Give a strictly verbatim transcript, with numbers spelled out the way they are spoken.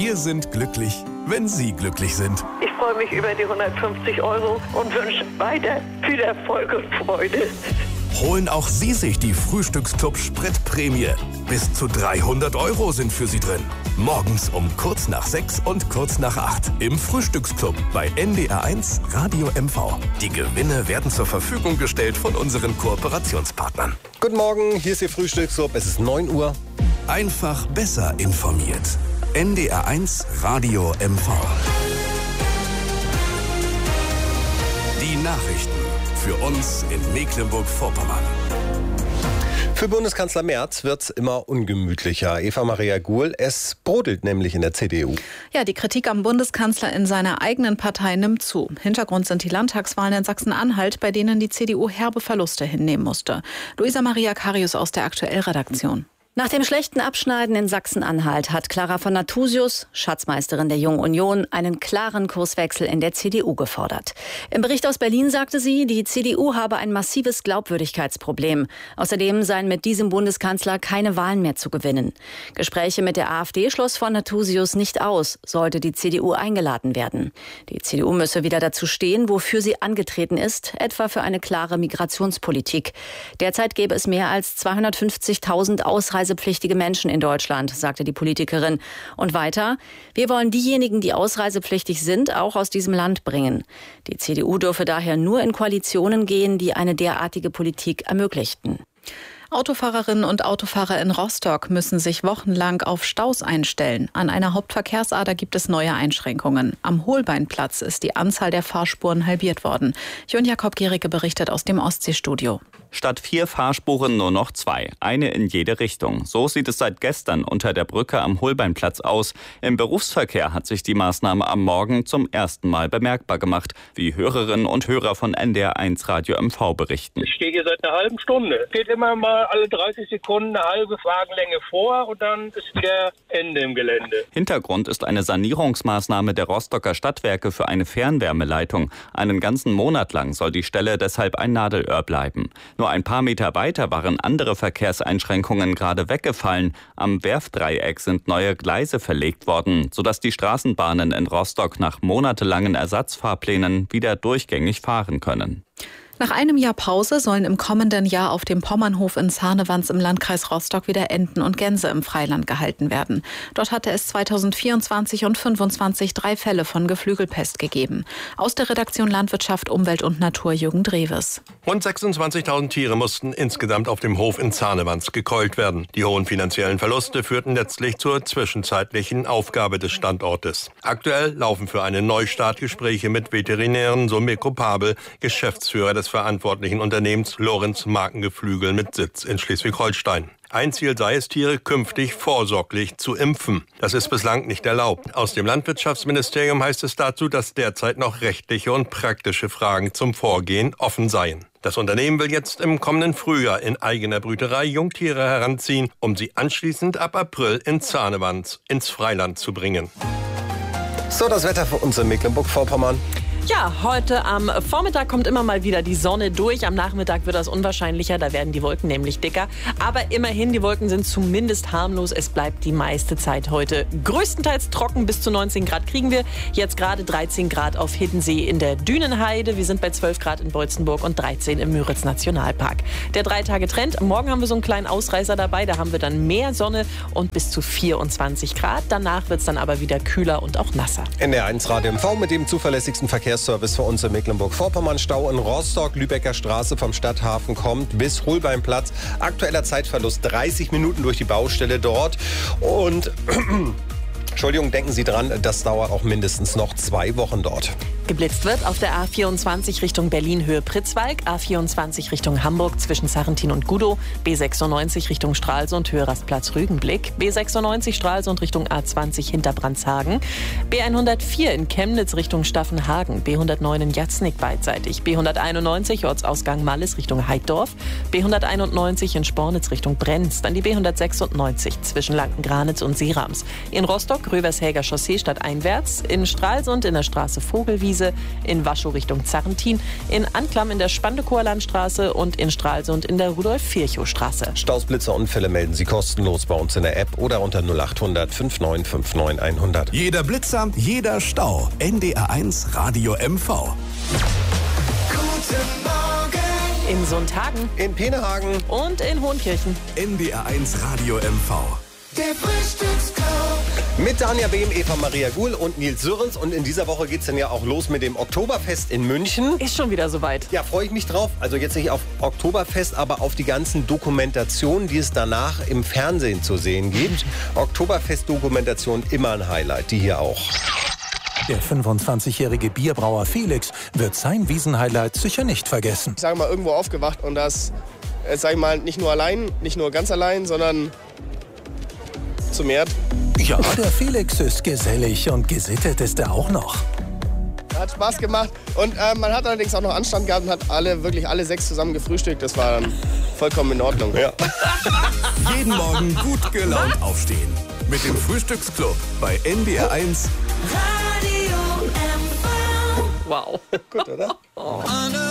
Wir sind glücklich, wenn Sie glücklich sind. Ich freue mich über die hundertfünfzig Euro und wünsche weiter viel Erfolg und Freude. Holen auch Sie sich die Frühstücksclub Spritprämie. Bis zu dreihundert Euro sind für Sie drin. Morgens um kurz nach sechs und kurz nach acht im Frühstücksclub bei N D R eins Radio M V. Die Gewinne werden zur Verfügung gestellt von unseren Kooperationspartnern. Guten Morgen, hier ist Ihr Frühstücksclub. Es ist neun Uhr. Einfach besser informiert. N D R eins Radio M V. Die Nachrichten für uns in Mecklenburg-Vorpommern. Für Bundeskanzler Merz wird's immer ungemütlicher. Eva-Maria Guhl, es brodelt nämlich in der C D U. Ja, die Kritik am Bundeskanzler in seiner eigenen Partei nimmt zu. Hintergrund sind die Landtagswahlen in Sachsen-Anhalt, bei denen die C D U herbe Verluste hinnehmen musste. Luisa Maria Karius aus der Aktuell-Redaktion. Nach dem schlechten Abschneiden in Sachsen-Anhalt hat Clara von Nathusius, Schatzmeisterin der Jungen Union, einen klaren Kurswechsel in der C D U gefordert. Im Bericht aus Berlin sagte sie, die C D U habe ein massives Glaubwürdigkeitsproblem. Außerdem seien mit diesem Bundeskanzler keine Wahlen mehr zu gewinnen. Gespräche mit der AfD schloss von Nathusius nicht aus, sollte die C D U eingeladen werden. Die C D U müsse wieder dazu stehen, wofür sie angetreten ist, etwa für eine klare Migrationspolitik. Derzeit gäbe es mehr als zweihundertfünfzigtausend Ausreisepflichtige Menschen in Deutschland, sagte die Politikerin. Und weiter, wir wollen diejenigen, die ausreisepflichtig sind, auch aus diesem Land bringen. Die C D U dürfe daher nur in Koalitionen gehen, die eine derartige Politik ermöglichten. Autofahrerinnen und Autofahrer in Rostock müssen sich wochenlang auf Staus einstellen. An einer Hauptverkehrsader gibt es neue Einschränkungen. Am Holbeinplatz ist die Anzahl der Fahrspuren halbiert worden. Jon Jakob Gericke berichtet aus dem Ostseestudio. Statt vier Fahrspuren nur noch zwei, eine in jede Richtung. So sieht es seit gestern unter der Brücke am Holbeinplatz aus. Im Berufsverkehr hat sich die Maßnahme am Morgen zum ersten Mal bemerkbar gemacht, wie Hörerinnen und Hörer von N D R eins Radio M V berichten. Ich stehe hier seit einer halben Stunde. Geht immer mal alle dreißig Sekunden eine halbe Wagenlänge vor und dann ist wieder Ende im Gelände. Hintergrund ist eine Sanierungsmaßnahme der Rostocker Stadtwerke für eine Fernwärmeleitung. Einen ganzen Monat lang soll die Stelle deshalb ein Nadelöhr bleiben. Nur ein paar Meter weiter waren andere Verkehrseinschränkungen gerade weggefallen. Am Werftdreieck sind neue Gleise verlegt worden, sodass die Straßenbahnen in Rostock nach monatelangen Ersatzfahrplänen wieder durchgängig fahren können. Nach einem Jahr Pause sollen im kommenden Jahr auf dem Pommernhof in Zarnewanz im Landkreis Rostock wieder Enten und Gänse im Freiland gehalten werden. Dort hatte es zweitausendvierundzwanzig und fünfundzwanzig drei Fälle von Geflügelpest gegeben. Aus der Redaktion Landwirtschaft, Umwelt und Natur Jürgen Dreves. Rund sechsundzwanzigtausend Tiere mussten insgesamt auf dem Hof in Zarnewanz gekeult werden. Die hohen finanziellen Verluste führten letztlich zur zwischenzeitlichen Aufgabe des Standortes. Aktuell laufen für einen Neustart Gespräche mit Veterinären, so Mirko Pabel, Geschäftsführer des verantwortlichen Unternehmens Lorenz Markengeflügel mit Sitz in Schleswig-Holstein. Ein Ziel sei es, Tiere künftig vorsorglich zu impfen. Das ist bislang nicht erlaubt. Aus dem Landwirtschaftsministerium heißt es dazu, dass derzeit noch rechtliche und praktische Fragen zum Vorgehen offen seien. Das Unternehmen will jetzt im kommenden Frühjahr in eigener Brüterei Jungtiere heranziehen, um sie anschließend ab April in Zarnewanz ins Freiland zu bringen. So, das Wetter für uns in Mecklenburg-Vorpommern. Ja, heute am Vormittag kommt immer mal wieder die Sonne durch. Am Nachmittag wird das unwahrscheinlicher, da werden die Wolken nämlich dicker. Aber immerhin, die Wolken sind zumindest harmlos. Es bleibt die meiste Zeit heute größtenteils trocken. Bis zu neunzehn Grad kriegen wir. Jetzt gerade dreizehn Grad auf Hiddensee in der Dünenheide. Wir sind bei zwölf Grad in Beutzenburg und dreizehn im Müritz Nationalpark. Der Drei-Tage-Trend. Morgen haben wir so einen kleinen Ausreißer dabei. Da haben wir dann mehr Sonne und bis zu vierundzwanzig Grad. Danach wird es dann aber wieder kühler und auch nasser. N D R eins Radio M V mit dem zuverlässigsten Verkehr Service für uns in Mecklenburg-Vorpommern. Stau in Rostock, Lübecker Straße vom Stadthafen kommt bis Holbeinplatz. Aktueller Zeitverlust dreißig Minuten durch die Baustelle dort. Und Entschuldigung, denken Sie dran, das dauert auch mindestens noch zwei Wochen dort. Geblitzt wird auf der A vierundzwanzig Richtung Berlin Höhe Pritzwalk, A vierundzwanzig Richtung Hamburg zwischen Sarrentin und Gudow, B sechsundneunzig Richtung Stralsund Höhe Rastplatz Rügenblick, B sechsundneunzig Stralsund Richtung A zwanzig Hinterbrandtshagen, B hundertvier in Chemnitz Richtung Staffenhagen, B hundertneun in Jatznick beidseitig, B hunderteinundneunzig Ortsausgang Malles Richtung Heiddorf, B hunderteinundneunzig in Spornitz Richtung Brenz, dann die B hundertsechsundneunzig zwischen Lanken-Granitz und Seerams. In Rostock Rövershäger Chaussee stadteinwärts, in Stralsund in der Straße Vogelwiese Wiese, in Waschow Richtung Zarrentin, in Anklam in der Spandekower Landstraße und in Stralsund in der Rudolf-Virchow-Straße. Staus, Blitzer, Unfälle melden Sie kostenlos bei uns in der App oder unter null acht hundert neunundfünfzig neunundfünfzig hundert. Jeder Blitzer, jeder Stau. N D R eins Radio M V. Guten Morgen. In Sundhagen, in Penehagen und in Hohenkirchen. N D R eins Radio M V. Der Frühstücksclub. Mit Danja Behm, Eva Maria Guhl und Nils Sörens. Und in dieser Woche geht es dann ja auch los mit dem Oktoberfest in München. Ist schon wieder soweit. Ja, freue ich mich drauf. Also jetzt nicht auf Oktoberfest, aber auf die ganzen Dokumentationen, die es danach im Fernsehen zu sehen gibt. Oktoberfest-Dokumentation immer ein Highlight, die hier auch. Der fünfundzwanzigjährige Bierbrauer Felix wird sein Wiesenhighlight sicher nicht vergessen. Ich sage mal, irgendwo aufgewacht und das, äh, sag ich mal, nicht nur allein, nicht nur ganz allein, sondern zu mehrt. Ja, der Felix ist gesellig und gesittet ist er auch noch. Hat Spaß gemacht und äh, man hat allerdings auch noch Anstand gehabt und hat alle, wirklich alle sechs zusammen gefrühstückt. Das war dann vollkommen in Ordnung. Ja. Jeden Morgen gut gelaunt aufstehen. Mit dem Frühstücksclub bei N D R eins. Radio M V. Wow. Gut, oder? Oh.